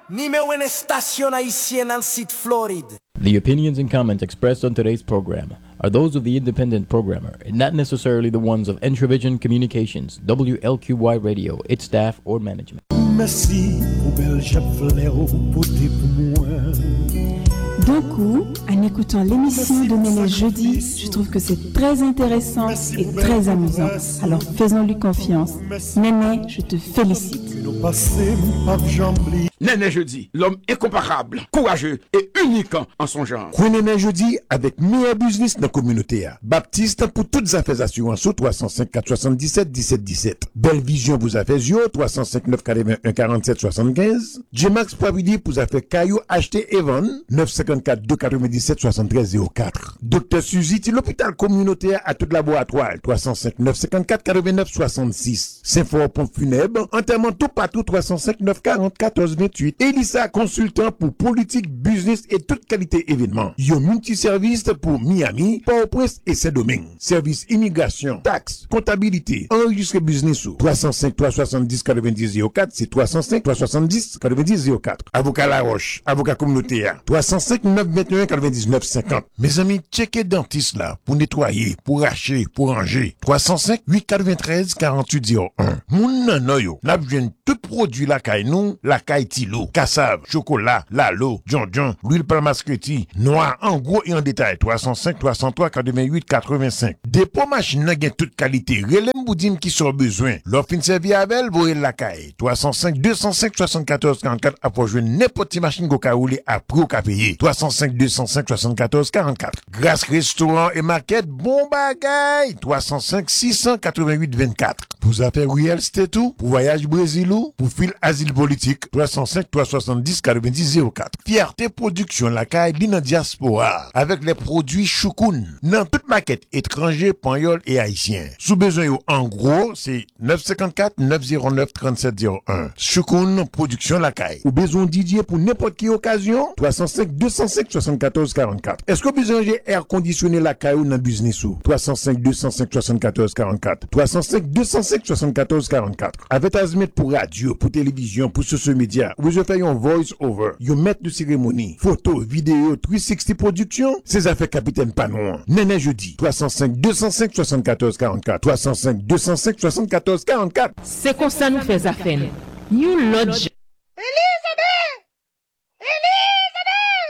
Ni me wene station haïtienne en site Floride. The opinions and comments expressed on today's program are those of the independent programmer and not necessarily the ones of Entravision Communications, WLQY Radio, its staff, or management. Merci pour belle chapelé pour moi. D'un coup, en écoutant l'émission de Néné jeudi, je trouve que c'est très intéressant et très amusant. Alors faisons-lui confiance. Néné, je te félicite. Néné jeudi, l'homme incomparable, courageux et unique en son genre. Néné jeudi avec meilleur business dans la communauté. Baptiste pour toutes affaires assurances au 305 477 17 17. Belle Vision vous affaires 305 981 47 75. G-Max Pravidi pour affaires Caillou acheté Evan 954 297 73 04. Docteur Suzy, l'hôpital communautaire à tout laboratoire 305 954 89 66. Saint-Fort Pompe Funèbre, enterrement tout partout 305 940 14 28. Elissa consultant pour politique, business et toute qualité événement. Yo multiservice pour Miami, Port-au-Prince et Saint-Domingue. Service immigration, taxes, comptabilité, enregistré business ou 305 370 90 04, c'est 305 370 90 04. Avocat La Roche, avocat communautaire 305 921 99 50. Mes amis, checkez dentiste là pour nettoyer, pour racher, pour ranger. 305 893 48 01. Moun nan yo, n'a besoin tout produit la caille nous, la caille Tilo, cassave, chocolat, lalo, John, l'huile palmascreti, noir en gros et en détail 305 303 88 85. Dépôt machine nan gen toute qualité. Relem boudim qui sont besoin. L'offre fin servi avec voye la caille 305 205 74 44 après jouer n'importe quelle machine go ka rouler après ou ka payer 305 205 74 44. Grâce restaurant et market bon bagay 305 688 24. Vous avez real estate tout pour voyage Brésil ou pour fil asile politique 305 370 90 04. Fierté production la caille din diaspora avec les produits Choukoun dans toute maquette étranger, panyol et haïtien. Sous besoin yo en gros, c'est 954 909 3701. Choukoun production la caille. Ou besoin Didier pour n'importe quelle occasion 305 205 74 44. Est-ce que besoin j'ai air conditionné la caille ou dans business ou 305 205 74 44. 305 205 74 44. Avec Azmet pour radio, pour télévision, pour social media, vous faites un voice over, un maître de cérémonie, photo, vidéo, 360 production, c'est affaires capitaine Panon. Néné jeudi, 305 205 74 44. 305 205 74 44. C'est comme ça nous faisons affaire. New Lodge.